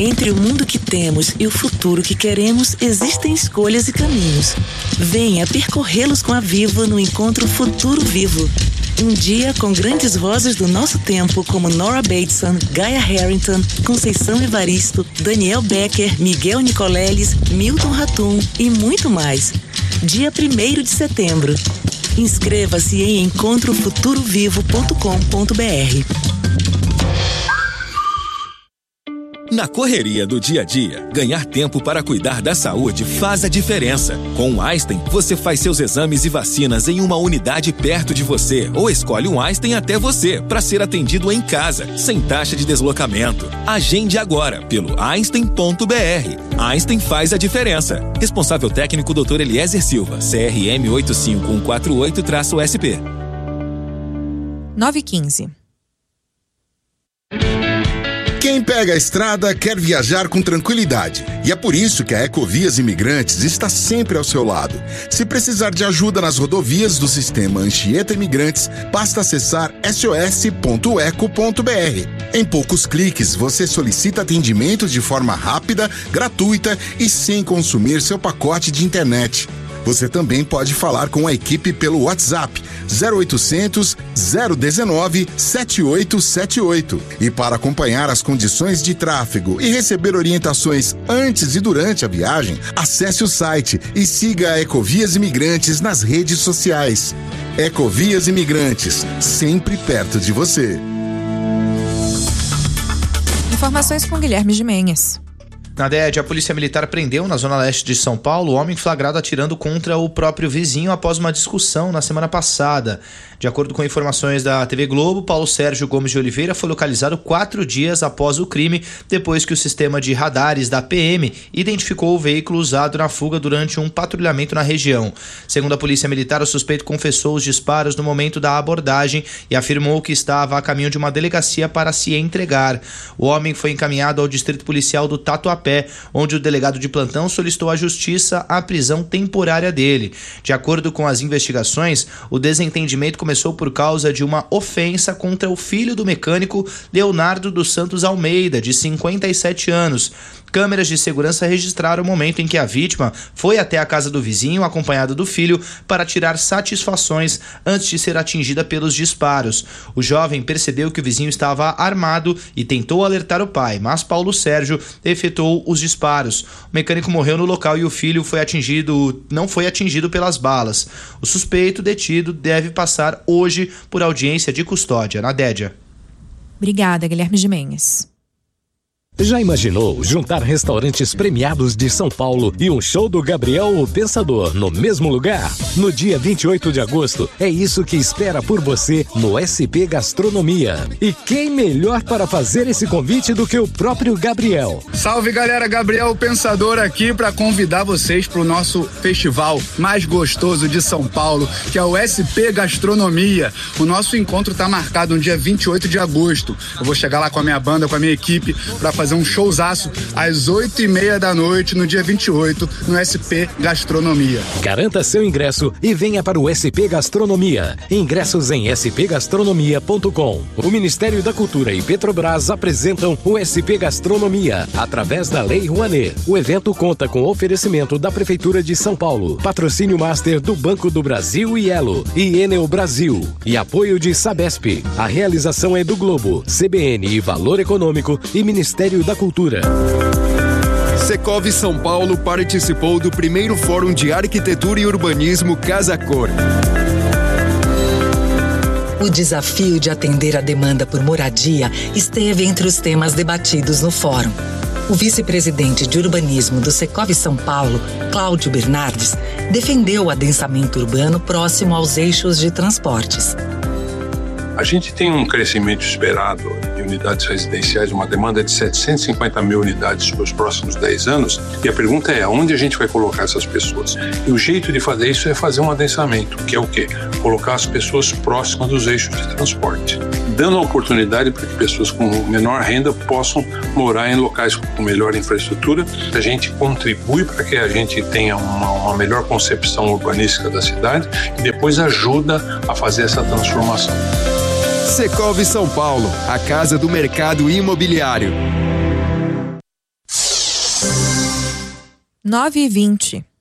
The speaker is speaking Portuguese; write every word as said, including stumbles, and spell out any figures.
Entre o mundo que temos e o futuro que queremos, existem escolhas e caminhos. Venha percorrê-los com a Vivo no encontro Futuro Vivo. Um dia com grandes vozes do nosso tempo, como Nora Bateson, Gaia Harrington, Conceição Evaristo, Daniel Becker, Miguel Nicoleles, Milton Ratum e muito mais. Dia primeiro de setembro. Inscreva-se em encontro futuro vivo ponto com ponto b r. Na correria do dia a dia, ganhar tempo para cuidar da saúde faz a diferença. Com o Einstein, você faz seus exames e vacinas em uma unidade perto de você ou escolhe um Einstein até você para ser atendido em casa, sem taxa de deslocamento. Agende agora pelo einstein ponto b r. Einstein faz a diferença. Responsável técnico doutor Eliezer Silva, C R M oito cinco um quatro oito S P. nove e quinze. Quem pega a estrada quer viajar com tranquilidade. E é por isso que a Ecovias Imigrantes está sempre ao seu lado. Se precisar de ajuda nas rodovias do sistema Anchieta Imigrantes, basta acessar s o s ponto eco ponto b r. Em poucos cliques, você solicita atendimento de forma rápida, gratuita e sem consumir seu pacote de internet. Você também pode falar com a equipe pelo WhatsApp zero oitocentos, zero dezenove, setenta e oito setenta e oito. E para acompanhar as condições de tráfego e receber orientações antes e durante a viagem, acesse o site e siga a Ecovias Imigrantes nas redes sociais. Ecovias Imigrantes, sempre perto de você. Informações com Guilherme Gimenez. Na D E D, a Polícia Militar prendeu na zona leste de São Paulo o homem flagrado atirando contra o próprio vizinho após uma discussão na semana passada. De acordo com informações da T V Globo, Paulo Sérgio Gomes de Oliveira foi localizado quatro dias após o crime, depois que o sistema de radares da P M identificou o veículo usado na fuga durante um patrulhamento na região. Segundo a Polícia Militar, o suspeito confessou os disparos no momento da abordagem e afirmou que estava a caminho de uma delegacia para se entregar. O homem foi encaminhado ao distrito policial do Tatuapé, onde o delegado de plantão solicitou à justiça a prisão temporária dele. De acordo com as investigações, o desentendimento começou por causa de uma ofensa contra o filho do mecânico Leonardo dos Santos Almeida, de cinquenta e sete anos. Câmeras de segurança registraram o momento em que a vítima foi até a casa do vizinho, acompanhada do filho, para tirar satisfações antes de ser atingida pelos disparos. O jovem percebeu que o vizinho estava armado e tentou alertar o pai, mas Paulo Sérgio efetuou os disparos. O mecânico morreu no local e o filho foi atingido, não foi atingido pelas balas. O suspeito detido deve passar hoje por audiência de custódia na D E D A. Obrigada, Guilherme Gimenez. Já imaginou juntar restaurantes premiados de São Paulo e um show do Gabriel o Pensador no mesmo lugar? No dia vinte e oito de agosto, é isso que espera por você no S P Gastronomia. E quem melhor para fazer esse convite do que o próprio Gabriel? Salve, galera, Gabriel o Pensador aqui para convidar vocês para o nosso festival mais gostoso de São Paulo, que é o S P Gastronomia. O nosso encontro está marcado no dia vinte e oito de agosto. Eu vou chegar lá com a minha banda, com a minha equipe, para fazer um showzaço às oito e meia da noite no dia vinte e oito no S P Gastronomia. Garanta seu ingresso e venha para o S P Gastronomia. Ingressos em s p gastronomia ponto com. O Ministério da Cultura e Petrobras apresentam o S P Gastronomia através da Lei Rouanet. O evento conta com oferecimento da Prefeitura de São Paulo, patrocínio master do Banco do Brasil e Elo e Enel Brasil e apoio de Sabesp. A realização é do Globo, C B N e Valor Econômico e Ministério da Cultura. Secovi São Paulo participou do primeiro Fórum de Arquitetura e Urbanismo Casa Cor. O desafio de atender a demanda por moradia esteve entre os temas debatidos no fórum. O vice-presidente de urbanismo do Secovi São Paulo, Cláudio Bernardes, defendeu o adensamento urbano próximo aos eixos de transportes. A gente tem um crescimento esperado de unidades residenciais, uma demanda de setecentos e cinquenta mil unidades para os próximos dez anos, e a pergunta é, onde a gente vai colocar essas pessoas? E o jeito de fazer isso é fazer um adensamento, que é o quê? Colocar as pessoas próximas dos eixos de transporte, dando a oportunidade para que pessoas com menor renda possam morar em locais com melhor infraestrutura. A gente contribui para que a gente tenha uma, uma melhor concepção urbanística da cidade e depois ajuda a fazer essa transformação. Secovi São Paulo, a casa do mercado imobiliário. nove e vinte.